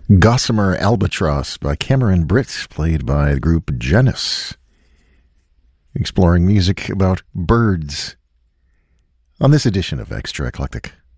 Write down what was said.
Gossamer Albatross by Cameron Britt, played by the group Genesis. Exploring music about birds on this edition of Extra Eclectic.